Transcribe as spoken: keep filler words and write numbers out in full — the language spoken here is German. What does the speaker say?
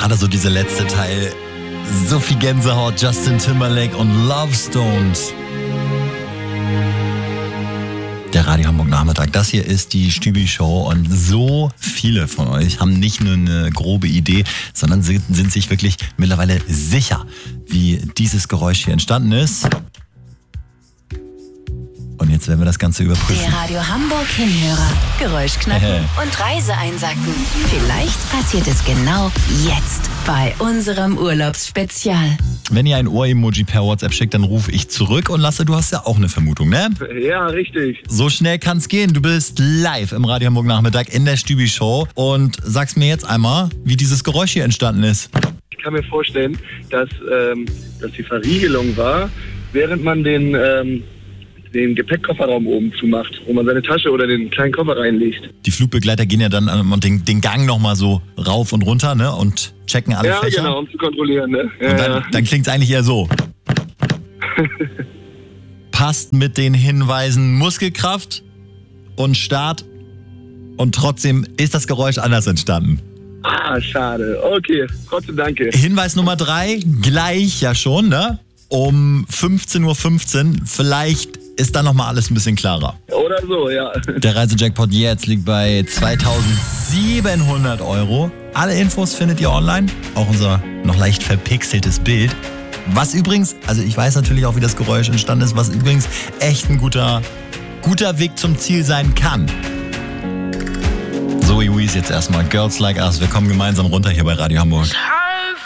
Gerade so dieser letzte Teil. So viel Gänsehaut, Justin Timberlake und Love Stones. Der Radio Hamburg Nachmittag. Das hier ist die Stübi-Show und so viele von euch haben nicht nur eine grobe Idee, sondern sind, sind sich wirklich mittlerweile sicher, wie dieses Geräusch hier entstanden ist. Und jetzt werden wir das Ganze überprüfen. Der Radio Hamburg Hinhörer. Geräusch knacken und Reise einsacken. Vielleicht passiert es genau jetzt bei unserem Urlaubsspezial. Wenn ihr ein Ohr-Emoji per WhatsApp schickt, dann rufe ich zurück. Und Lasse, du hast ja auch eine Vermutung, ne? Ja, richtig. So schnell kann's gehen. Du bist live im Radio Hamburg Nachmittag in der Stübi-Show und sagst mir jetzt einmal, wie dieses Geräusch hier entstanden ist. Ich kann mir vorstellen, dass, ähm, dass die Verriegelung war, während man den... Ähm den Gepäckkofferraum oben zumacht, wo man seine Tasche oder den kleinen Koffer reinlegt. Die Flugbegleiter gehen ja dann ähm, den, den Gang nochmal so rauf und runter, ne? Und checken alle ja, Fächer. Ja, genau, um zu kontrollieren, ne? Ja, und dann, ja. dann klingt's eigentlich eher so. Passt mit den Hinweisen Muskelkraft und Start und trotzdem ist das Geräusch anders entstanden. Ah, schade. Okay, trotzdem danke. Hinweis Nummer drei, gleich ja schon, ne? Um fünfzehn Uhr fünfzehn. Vielleicht ist dann nochmal alles ein bisschen klarer. Oder so, ja. Der Reisejackpot jetzt liegt bei zweitausendsiebenhundert Euro. Alle Infos findet ihr online. Auch unser noch leicht verpixeltes Bild. Was übrigens, also ich weiß natürlich auch, wie das Geräusch entstanden ist, was übrigens echt ein guter, guter Weg zum Ziel sein kann. Zoe Wees jetzt erstmal. Girls Like Us. Wir kommen gemeinsam runter hier bei Radio Hamburg.